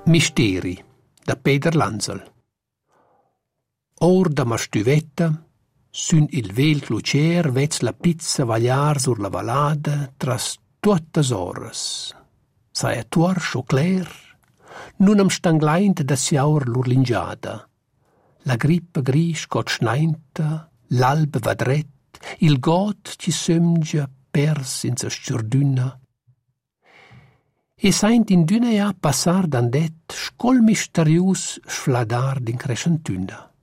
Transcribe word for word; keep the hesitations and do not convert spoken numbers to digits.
Misteri da Peter Lanzel. Or da ma stuvetta, sün il vel clucer vez la pizza vagliar sur la valada tras tuottas oras. Sai a tuor scho cler, nun am stangleint da siaur l'urlingiada. La grippa gris cot schnainta, l'alb va dret, il got ci sömgia pers in sa stürdüna. E saint in düna ja passar dandet scol misterius sfladar din crescentüna.